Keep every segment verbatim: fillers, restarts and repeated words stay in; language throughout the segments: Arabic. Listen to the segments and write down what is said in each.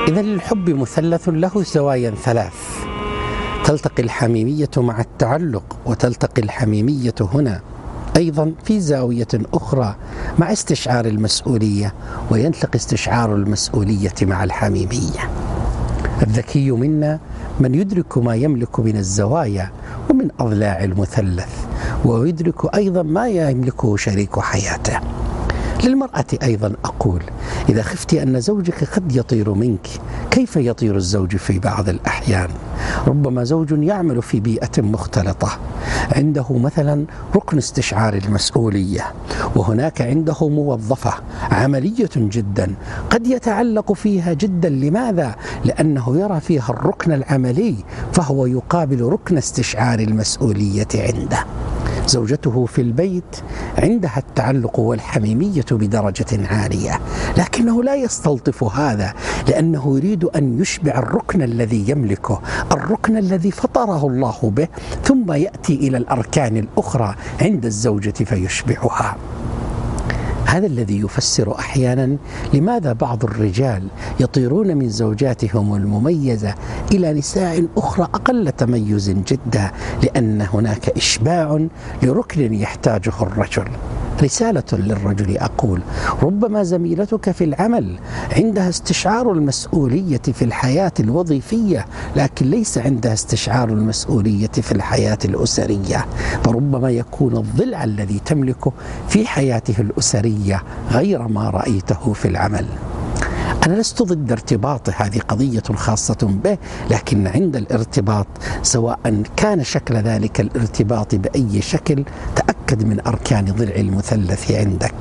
إذا الحب مثلث له زوايا ثلاث، تلتقي الحميمية مع التعلق، وتلتقي الحميمية هنا أيضا في زاوية أخرى مع استشعار المسؤولية، وينتقي استشعار المسؤولية مع الحميمية. الذكي منا من يدرك ما يملك من الزوايا ومن أضلاع المثلث، ويدرك أيضا ما يملكه شريك حياته. للمرأة أيضا أقول: إذا خفت أن زوجك قد يطير منك، كيف يطير الزوج في بعض الأحيان؟ ربما زوج يعمل في بيئة مختلطة، عنده مثلا ركن استشعار المسؤولية، وهناك عنده موظفة عملية جدا قد يتعلق فيها جدا. لماذا؟ لأنه يرى فيها الركن العملي، فهو يقابل ركن استشعار المسؤولية عنده. زوجته في البيت عندها التعلق والحميمية بدرجة عالية، لكنه لا يستلطف هذا، لأنه يريد أن يشبع الركن الذي يملكه، الركن الذي فطره الله به، ثم يأتي إلى الأركان الأخرى عند الزوجة فيشبعها. هذا الذي يفسر أحيانا لماذا بعض الرجال يطيرون من زوجاتهم المميزة إلى نساء أخرى أقل تميز جدا، لأن هناك إشباع لركن يحتاجه الرجل. رسالة للرجل أقول: ربما زميلتك في العمل عندها استشعار المسؤولية في الحياة الوظيفية، لكن ليس عندها استشعار المسؤولية في الحياة الأسرية، فربما يكون الضلع الذي تملكه في حياته الأسرية غير ما رأيته في العمل. أنا لست ضد ارتباط، هذه قضية خاصة به، لكن عند الارتباط سواء كان شكل ذلك الارتباط بأي شكل، تأكد من أركان ضلع المثلث عندك.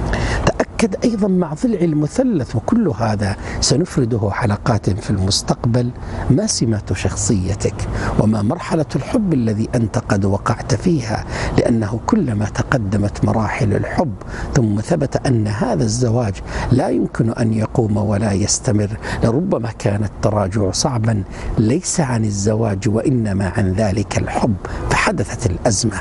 تأكد أيضا مع ضلع المثلث، وكل هذا سنفرده حلقات في المستقبل، ما سمات شخصيتك وما مرحلة الحب الذي أنت قد وقعت فيها، لأنه كلما تقدمت مراحل الحب ثم ثبت أن هذا الزواج لا يمكن أن يقوم ولا يستمر، لربما كان التراجع صعبا ليس عن الزواج وإنما عن ذلك الحب، فحدثت الأزمة.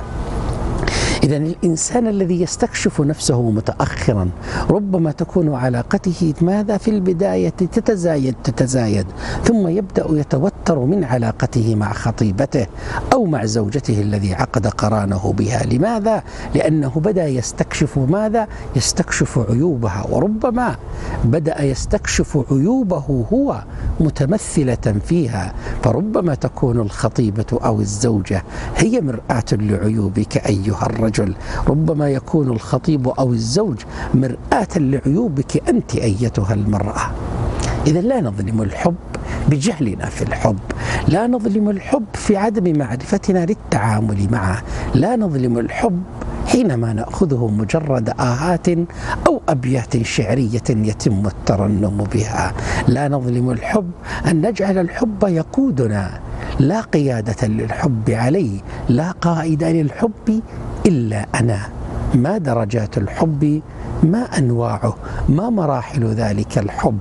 إذا الإنسان الذي يستكشف نفسه متأخرا ربما تكون علاقته ماذا في البداية تتزايد تتزايد ثم يبدأ يتوتر من علاقته مع خطيبته أو مع زوجته الذي عقد قرانه بها. لماذا؟ لأنه بدأ يستكشف ماذا؟ يستكشف عيوبها، وربما بدأ يستكشف عيوبه هو متمثلة فيها، فربما تكون الخطيبة أو الزوجة هي مرآة لعيوبك أيها الرجل، ربما يكون الخطيب أو الزوج مرآة لعيوبك أنت أيتها المرأة. إذا لا نظلم الحب بجهلنا في الحب، لا نظلم الحب في عدم معرفتنا للتعامل معه، لا نظلم الحب حينما نأخذه مجرد آهات أو أبيات شعرية يتم الترنم بها. لا نظلم الحب أن نجعل الحب يقودنا، لا قيادة للحب عليه، لا قائد للحب إلا أنا. ما درجات الحب؟ ما أنواعه؟ ما مراحل ذلك الحب؟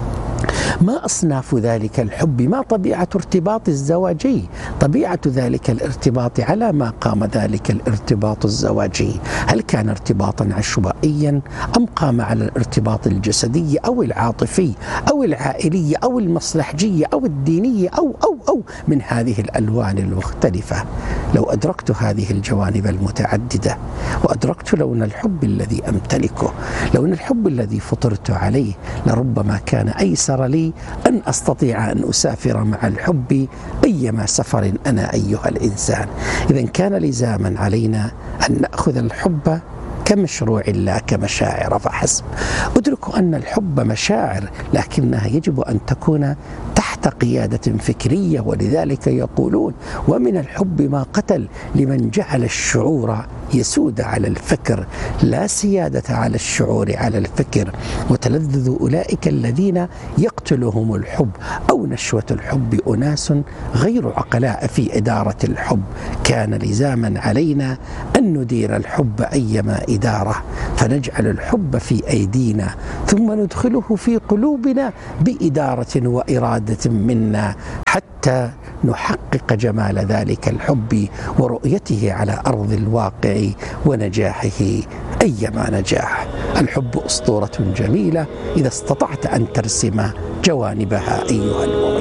ما أصناف ذلك الحب؟ ما طبيعة ارتباط الزواجي؟ طبيعة ذلك الارتباط على ما قام ذلك الارتباط الزواجي، هل كان ارتباطا عشوائيا أم قام على الارتباط الجسدي أو العاطفي أو العائلي أو المصلحجي أو الديني أو أو أو من هذه الألوان المختلفة؟ لو أدركت هذه الجوانب المتعددة، وأدركت لون الحب الذي أمتلكه، لون الحب الذي فطرت عليه، لربما كان أيسر لي أن أستطيع أن أسافر مع الحب أيما سفر أنا أيها الإنسان. إذن كان لزاما علينا أن نأخذ الحب كمشروع لا كمشاعر فحسب. أدرك أن الحب مشاعر، لكنها يجب أن تكون تحت قيادة فكرية، ولذلك يقولون: ومن الحب ما قتل، لمن جعل الشعور يسود على الفكر، لا سيادة على الشعور على الفكر. وتلذذ أولئك الذين يقتلهم الحب أو نشوة الحب أناس غير عقلاء في إدارة الحب. كان لزاما علينا أن ندير الحب أيما إدارة، فنجعل الحب في أيدينا ثم ندخله في قلوبنا بإدارة وإرادة منا، حتى نحقق جمال ذلك الحب ورؤيته على أرض الواقع ونجاحه أيما نجاح. الحب أسطورة جميلة إذا استطعت أن ترسم جوانبها أيها المؤمنون.